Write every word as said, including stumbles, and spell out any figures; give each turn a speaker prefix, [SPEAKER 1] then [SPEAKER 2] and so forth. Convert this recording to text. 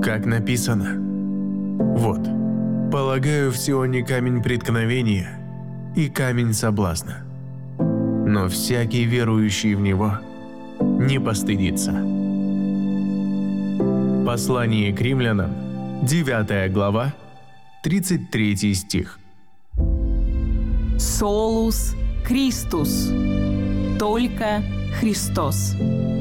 [SPEAKER 1] Как написано: «Вот, полагаю, всего не камень преткновения и камень соблазна, но всякий верующий в него не постыдится». Послание к римлянам, девятая глава, тридцать третий стих.
[SPEAKER 2] Солус Христос, только Христос.